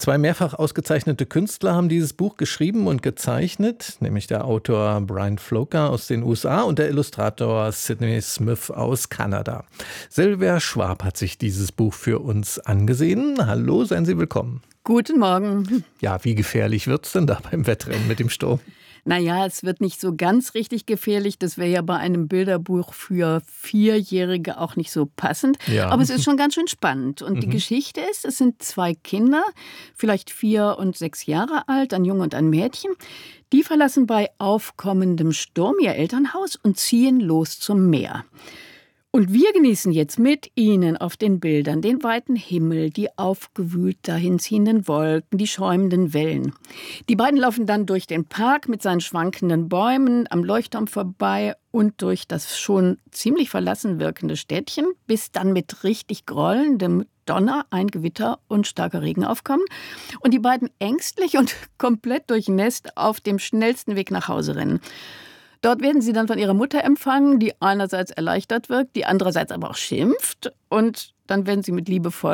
Zwei mehrfach ausgezeichnete Künstler haben dieses Buch geschrieben und gezeichnet, nämlich der Autor Brian Floker aus den USA und der Illustrator Sydney Smith aus Kanada. Silvia Schwab hat sich dieses Buch für uns angesehen. Hallo, seien Sie willkommen. Guten Morgen. Ja, wie gefährlich wird's denn da beim Wettrennen mit dem Sturm? Naja, es wird nicht so ganz richtig gefährlich. Das wäre ja bei einem Bilderbuch für Vierjährige auch nicht so passend. Ja. Aber es ist schon ganz schön spannend. Und die Geschichte ist, es sind zwei Kinder, vielleicht 4 und 6 Jahre alt, ein Junge und ein Mädchen. Die verlassen bei aufkommendem Sturm ihr Elternhaus und ziehen los zum Meer. Und wir genießen jetzt mit Ihnen auf den Bildern den weiten Himmel, die aufgewühlt dahinziehenden Wolken, die schäumenden Wellen. Die beiden laufen dann durch den Park mit seinen schwankenden Bäumen am Leuchtturm vorbei und durch das schon ziemlich verlassen wirkende Städtchen, bis dann mit richtig grollendem Donner ein Gewitter und starker Regen aufkommen und die beiden ängstlich und komplett durchnässt auf dem schnellsten Weg nach Hause rennen. Dort werden sie dann von ihrer Mutter empfangen, die einerseits erleichtert wirkt, die andererseits aber auch schimpft. Und dann werden sie mit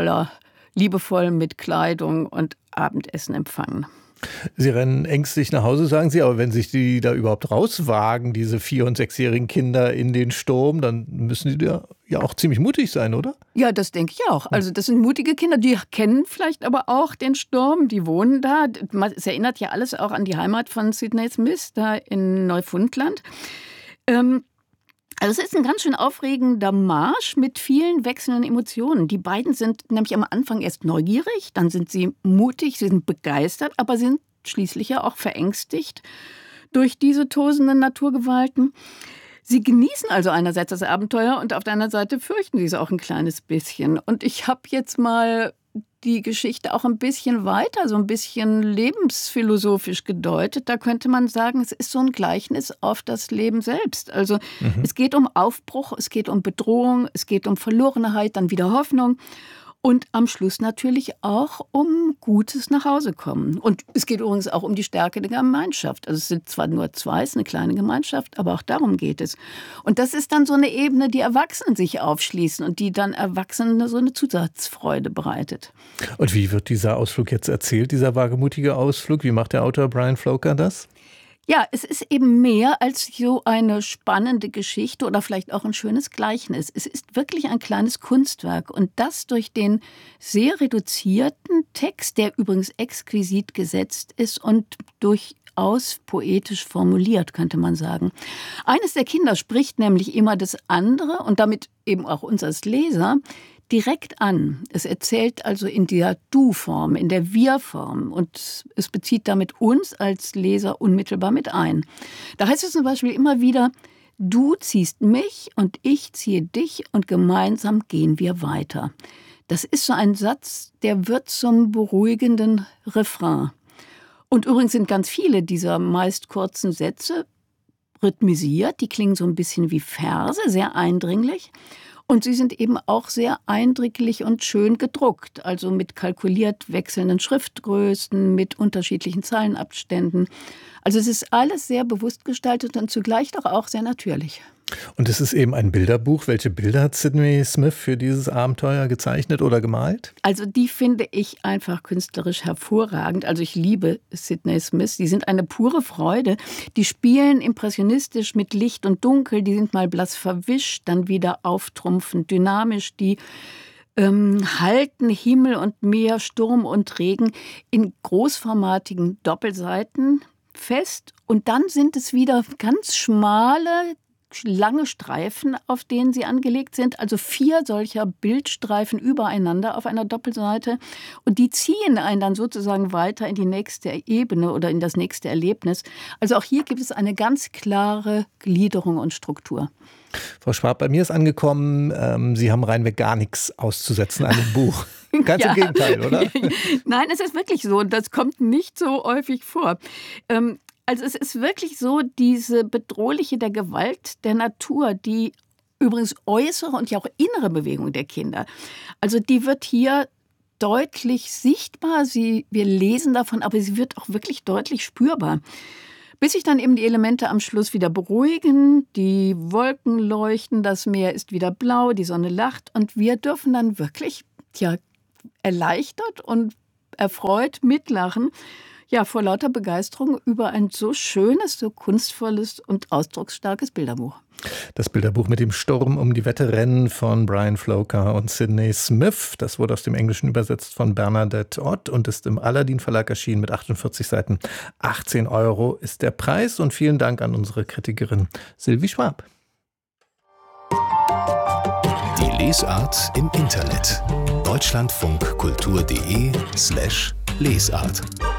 liebevoll mit Kleidung und Abendessen empfangen. Sie rennen ängstlich nach Hause, sagen Sie, aber wenn sich die da überhaupt rauswagen, diese 4- und 6-jährigen Kinder in den Sturm, dann müssen die ja auch ziemlich mutig sein, oder? Ja, das denke ich auch. Also das sind mutige Kinder, die kennen vielleicht aber auch den Sturm, die wohnen da. Es erinnert ja alles auch an die Heimat von Sydney Smith, da in Neufundland. Also es ist ein ganz schön aufregender Marsch mit vielen wechselnden Emotionen. Die beiden sind nämlich am Anfang erst neugierig, dann sind sie mutig, sie sind begeistert, aber sind schließlich ja auch verängstigt durch diese tosenden Naturgewalten. Sie genießen also einerseits das Abenteuer und auf der anderen Seite fürchten sie es auch ein kleines bisschen. Und ich habe jetzt mal die Geschichte auch ein bisschen weiter, so ein bisschen lebensphilosophisch gedeutet. Da könnte man sagen, es ist so ein Gleichnis auf das Leben selbst. Also es geht um Aufbruch, es geht um Bedrohung, es geht um Verlorenheit, dann wieder Hoffnung. Und am Schluss natürlich auch um gutes Nachhausekommen. Und es geht übrigens auch um die Stärke der Gemeinschaft. Also es sind zwar nur zwei, es ist eine kleine Gemeinschaft, aber auch darum geht es. Und das ist dann so eine Ebene, die Erwachsenen sich aufschließen und die dann Erwachsenen so eine Zusatzfreude bereitet. Und wie wird dieser Ausflug jetzt erzählt, dieser wagemutige Ausflug? Wie macht der Autor Brian Floker das? Ja, es ist eben mehr als so eine spannende Geschichte oder vielleicht auch ein schönes Gleichnis. Es ist wirklich ein kleines Kunstwerk und das durch den sehr reduzierten Text, der übrigens exquisit gesetzt ist und durchaus poetisch formuliert, könnte man sagen. Eines der Kinder spricht nämlich immer das andere und damit eben auch uns als Leser direkt an. Es erzählt also in der Du-Form, in der Wir-Form und es bezieht damit uns als Leser unmittelbar mit ein. Da heißt es zum Beispiel immer wieder, du ziehst mich und ich ziehe dich und gemeinsam gehen wir weiter. Das ist so ein Satz, der wird zum beruhigenden Refrain. Und übrigens sind ganz viele dieser meist kurzen Sätze rhythmisiert, die klingen so ein bisschen wie Verse, sehr eindringlich. Und sie sind eben auch sehr eindrücklich und schön gedruckt, also mit kalkuliert wechselnden Schriftgrößen, mit unterschiedlichen Zeilenabständen. Also es ist alles sehr bewusst gestaltet und zugleich doch auch sehr natürlich. Und es ist eben ein Bilderbuch. Welche Bilder hat Sydney Smith für dieses Abenteuer gezeichnet oder gemalt? Also die finde ich einfach künstlerisch hervorragend. Also ich liebe Sydney Smith. Die sind eine pure Freude. Die spielen impressionistisch mit Licht und Dunkel. Die sind mal blass verwischt, dann wieder auftrumpfend, dynamisch. Die halten Himmel und Meer, Sturm und Regen in großformatigen Doppelseiten fest. Und dann sind es wieder ganz schmale, lange Streifen, auf denen sie angelegt sind, also 4 solcher Bildstreifen übereinander auf einer Doppelseite und die ziehen einen dann sozusagen weiter in die nächste Ebene oder in das nächste Erlebnis. Also auch hier gibt es eine ganz klare Gliederung und Struktur. Frau Schwab, bei mir ist angekommen, Sie haben reinweg gar nichts auszusetzen an dem Buch. Ganz im Gegenteil, oder? Nein, es ist wirklich so und das kommt nicht so häufig vor. Also es ist wirklich so, diese bedrohliche der Gewalt der Natur, die übrigens äußere und ja auch innere Bewegung der Kinder, also die wird hier deutlich sichtbar. Wir lesen davon, aber sie wird auch wirklich deutlich spürbar. Bis sich dann eben die Elemente am Schluss wieder beruhigen, die Wolken leuchten, das Meer ist wieder blau, die Sonne lacht und wir dürfen dann wirklich erleichtert und erfreut mitlachen. Ja, vor lauter Begeisterung über ein so schönes, so kunstvolles und ausdrucksstarkes Bilderbuch. Das Bilderbuch mit dem Sturm um die Wette-Rennen von Brian Floker und Sidney Smith. Das wurde aus dem Englischen übersetzt von Bernadette Ott und ist im Aladdin Verlag erschienen mit 48 Seiten. 18 € ist der Preis und vielen Dank an unsere Kritikerin Sylvie Schwab. Die Lesart im Internet. deutschlandfunkkultur.de/Lesart